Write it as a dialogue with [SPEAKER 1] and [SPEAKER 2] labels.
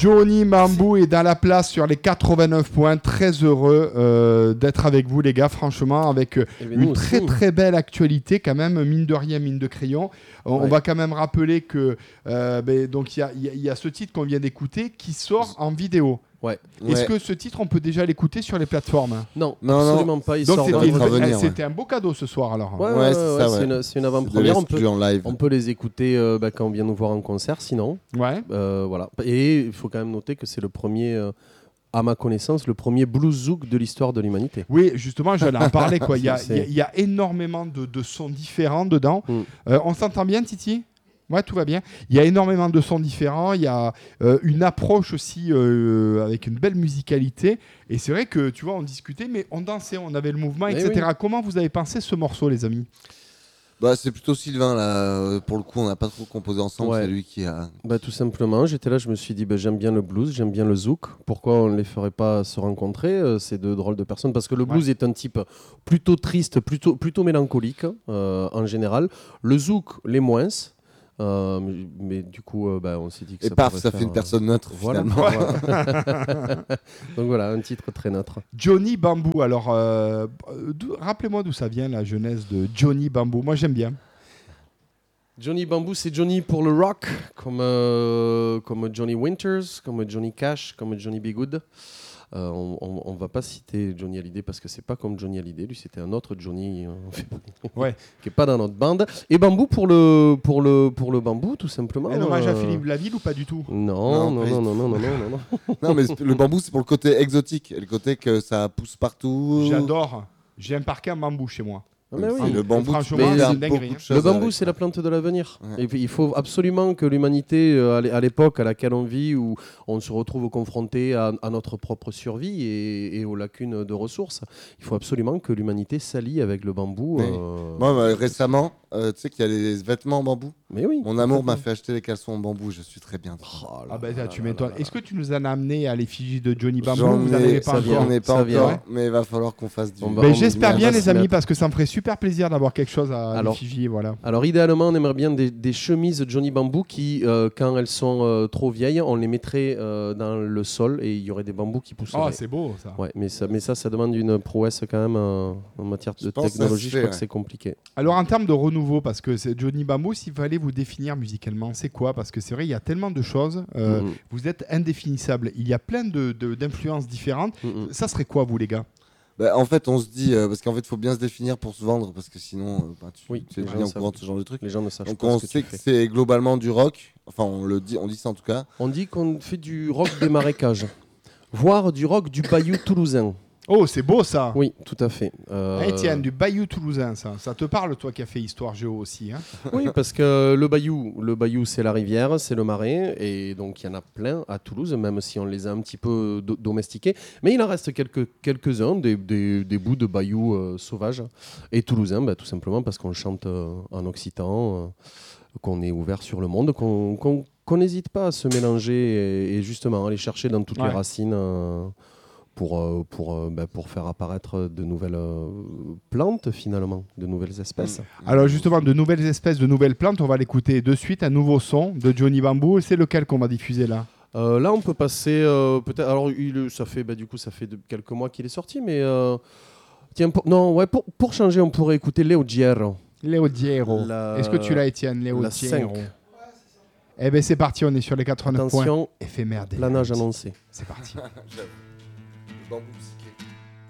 [SPEAKER 1] Johnny Bamboo est dans la place sur les 89 points. Très heureux d'être avec vous, les gars, franchement, avec une très belle actualité, quand même, mine de rien, mine de crayon. On va quand même rappeler que donc il y a ce titre qu'on vient d'écouter qui sort en vidéo.
[SPEAKER 2] Ouais.
[SPEAKER 1] Est-ce que ce titre, on peut déjà l'écouter sur les plateformes ?
[SPEAKER 2] Non, absolument pas.
[SPEAKER 1] Donc c'était un beau cadeau ce soir, alors.
[SPEAKER 2] C'est une avant-première.
[SPEAKER 3] On
[SPEAKER 2] peut les écouter quand on vient nous voir en concert, sinon.
[SPEAKER 1] Ouais.
[SPEAKER 2] Voilà. Et il faut quand même noter que c'est le premier... à ma connaissance, le premier blues zouk de l'histoire de l'humanité.
[SPEAKER 1] Oui, justement, j'allais en parler. Quoi. Il y a énormément de sons différents dedans. On s'entend bien, Titi ? Ouais, tout va bien. Il y a énormément de sons différents. Il y a une approche aussi avec une belle musicalité. Et c'est vrai que, tu vois, on discutait, mais on dansait, on avait le mouvement, etc. Oui. Comment vous avez pensé ce morceau, les amis ?
[SPEAKER 3] C'est plutôt Sylvain, là. Pour le coup, on n'a pas trop composé ensemble. C'est lui qui a...
[SPEAKER 2] tout simplement, j'étais là, je me suis dit, j'aime bien le blues, j'aime bien le zouk. Pourquoi on ne les ferait pas se rencontrer, ces deux drôles de personnes ? Parce que le blues est un type plutôt triste, plutôt mélancolique, en général. Le zouk, les moins. Mais du coup, on s'est dit que ça
[SPEAKER 3] ça fait une personne neutre, finalement.
[SPEAKER 2] Donc voilà, un titre très neutre.
[SPEAKER 1] Johnny Bamboo, alors rappelez-moi d'où ça vient, la genèse de Johnny Bamboo. Moi, j'aime bien.
[SPEAKER 2] Johnny Bamboo, c'est Johnny pour le rock, comme Johnny Winters, comme Johnny Cash, comme Johnny B. Good. On va pas citer Johnny Hallyday parce que c'est pas comme Johnny Hallyday, lui c'était un autre Johnny qui est pas dans notre bande. Et Bamboo pour le bambou, tout simplement.
[SPEAKER 1] Un hommage à Philippe Laville ou pas du tout ?
[SPEAKER 2] Non.
[SPEAKER 3] Non, mais le bambou c'est pour le côté exotique, le côté que ça pousse partout.
[SPEAKER 1] J'adore. J'ai un parquet en bambou chez moi.
[SPEAKER 3] Le bambou,
[SPEAKER 2] le bambou, c'est la plante de l'avenir. Ouais. Il faut absolument que l'humanité, à l'époque à laquelle on vit, où on se retrouve confronté à notre propre survie et aux lacunes de ressources, il faut absolument que l'humanité s'allie avec le bambou.
[SPEAKER 3] Moi, récemment, tu sais qu'il y a les vêtements en bambou.
[SPEAKER 2] Mais oui.
[SPEAKER 3] Mon amour m'a fait acheter les caleçons en bambou. Je suis très bien.
[SPEAKER 1] Tu m'étonnes. Est-ce que tu nous en as amené à l'effigie de Johnny Bamboo ?
[SPEAKER 3] Vous n'en avez pas encore, mais il va falloir qu'on fasse du...
[SPEAKER 1] J'espère bien, les amis, parce que ça me ferait super plaisir d'avoir quelque chose à l'effigie. Voilà.
[SPEAKER 2] Alors, idéalement, on aimerait bien des chemises Johnny Bamboo qui, quand elles sont trop vieilles, on les mettrait dans le sol et il y aurait des bambous qui pousseraient.
[SPEAKER 1] Oh, c'est beau, ça.
[SPEAKER 2] Ouais, mais ça demande une prouesse quand même en matière de technologie. Je crois que c'est compliqué.
[SPEAKER 1] Alors, en termes de renouveau, parce que c'est Johnny Bamboo, s'il fallait vous définir musicalement, c'est quoi ? Parce que c'est vrai, il y a tellement de choses. Vous êtes indéfinissable. Il y a plein d'influences différentes. Ça serait quoi, vous, les gars ?
[SPEAKER 3] En fait, on se dit, parce qu'en fait, il faut bien se définir pour se vendre, parce que sinon, tu es bien au courant de ce genre de trucs.
[SPEAKER 2] Les gens ne savent
[SPEAKER 3] donc,
[SPEAKER 2] pas.
[SPEAKER 3] On sait que c'est globalement du rock. Enfin, on dit ça en tout cas.
[SPEAKER 2] On dit qu'on fait du rock des marécages, voire du rock du bayou toulousain.
[SPEAKER 1] Oh, c'est beau ça.
[SPEAKER 2] Oui, tout à fait.
[SPEAKER 1] Tiens, du bayou toulousain, ça te parle, toi qui as fait Histoire Géo aussi, hein ?
[SPEAKER 2] Oui, parce que le bayou, c'est la rivière, c'est le marais, et donc il y en a plein à Toulouse, même si on les a un petit peu domestiqués. Mais il en reste quelques-uns, des bouts de bayou sauvages. Et toulousain, tout simplement parce qu'on chante en occitan, qu'on est ouvert sur le monde, qu'on n'hésite pas à se mélanger et justement aller chercher dans toutes les racines... pour faire apparaître de nouvelles plantes, finalement, de nouvelles espèces.
[SPEAKER 1] Alors justement, de nouvelles espèces, de nouvelles plantes, on va l'écouter de suite, un nouveau son de Johnny Bamboo. C'est lequel qu'on va diffuser là ?
[SPEAKER 2] Là, on peut passer peut-être... Alors, ça fait quelques mois qu'il est sorti, mais... pour changer, on pourrait écouter Leo Ghiero.
[SPEAKER 1] Leo Ghiero. Est-ce que tu l'as, Étienne ? Leo Ghiero. Eh bien, c'est parti, on est sur les 89 points.
[SPEAKER 2] Attention,
[SPEAKER 1] éphémère.
[SPEAKER 2] Planage annoncé.
[SPEAKER 1] C'est parti.
[SPEAKER 3] Bambou psyché.